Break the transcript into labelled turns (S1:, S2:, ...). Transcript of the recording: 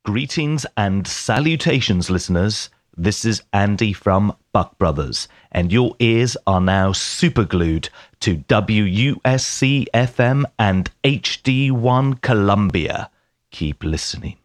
S1: Greetings and salutations, listeners. This is Andy from Buck Brothers, and your ears are now superglued to WUSC FM and HD1 Columbia. Keep listening.